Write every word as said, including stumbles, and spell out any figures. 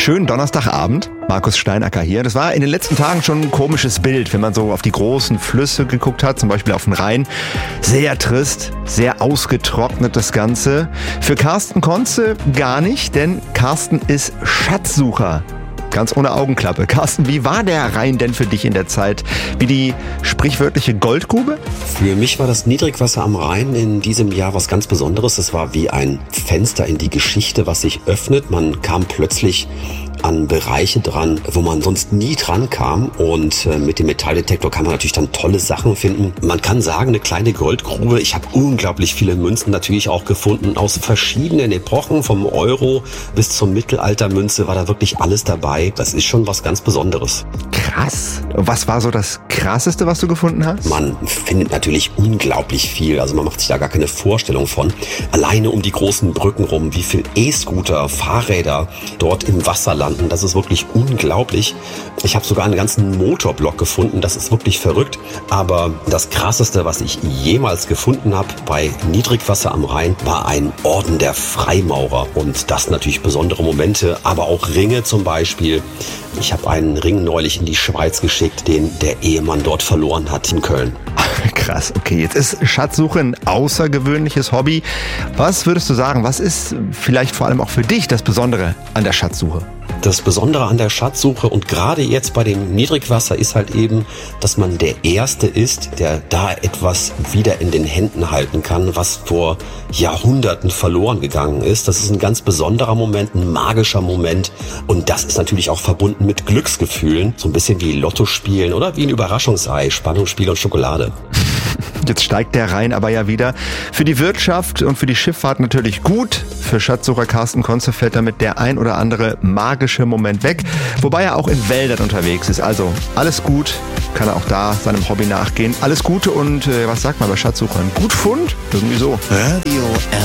Schönen Donnerstagabend, Markus Steinacker hier. Das war in den letzten Tagen schon ein komisches Bild, wenn man so auf die großen Flüsse geguckt hat, zum Beispiel auf den Rhein. Sehr trist, sehr ausgetrocknet das Ganze. Für Carsten Konze gar nicht, denn Carsten ist Schatzsucher. Ganz ohne Augenklappe. Carsten, wie war der Rhein denn für dich in der Zeit? Wie die sprichwörtliche Goldgrube? Für mich war das Niedrigwasser am Rhein in diesem Jahr was ganz Besonderes. Es war wie ein Fenster in die Geschichte, was sich öffnet. Man kam plötzlich an Bereiche dran, wo man sonst nie dran kam. Und mit dem Metalldetektor kann man natürlich dann tolle Sachen finden. Man kann sagen, eine kleine Goldgrube. Ich habe unglaublich viele Münzen natürlich auch gefunden aus verschiedenen Epochen. Vom Euro bis zur Mittelaltermünze war da wirklich alles dabei. Das ist schon was ganz Besonderes. Krass. Was war so das Krasseste, was du gefunden hast? Man findet natürlich unglaublich viel. Also man macht sich da gar keine Vorstellung von. Alleine um die großen Brücken rum, wie viel E-Scooter, Fahrräder dort im Wasser landen. Das ist wirklich unglaublich. Ich habe sogar einen ganzen Motorblock gefunden. Das ist wirklich verrückt. Aber das Krasseste, was ich jemals gefunden habe bei Niedrigwasser am Rhein, war ein Orden der Freimaurer. Und das natürlich besondere Momente, aber auch Ringe zum Beispiel. Ich habe einen Ring neulich in die Schweiz geschickt, den der Ehemann dort verloren hat in Köln. Krass, okay, jetzt ist Schatzsuche ein außergewöhnliches Hobby. Was würdest du sagen, was ist vielleicht vor allem auch für dich das Besondere an der Schatzsuche? Das Besondere an der Schatzsuche und gerade jetzt bei dem Niedrigwasser ist halt eben, dass man der Erste ist, der da etwas wieder in den Händen halten kann, was vor Jahrhunderten verloren gegangen ist. Das ist ein ganz besonderer Moment, ein magischer Moment und das ist natürlich auch verbunden mit Glücksgefühlen, so ein bisschen wie Lotto spielen oder wie ein Überraschungsei, Spannungsspiel und Schokolade. Jetzt steigt der Rhein aber ja wieder. Für die Wirtschaft und für die Schifffahrt natürlich gut. Für Schatzsucher Carsten Konze fällt damit der ein oder andere magische Moment weg. Wobei er auch in Wäldern unterwegs ist. Also alles gut, kann er auch da seinem Hobby nachgehen. Alles Gute und äh, was sagt man bei Schatzsuchern? Gut Fund? Irgendwie so. Radio